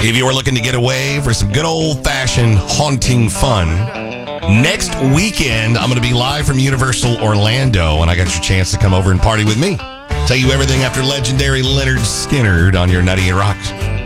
If you are looking to get away for some good old-fashioned haunting fun, next weekend, I'm going to be live from Universal Orlando, and I got your chance to come over and party with me. Tell you everything after legendary Leonard Skinner on your Nutty and Rocks.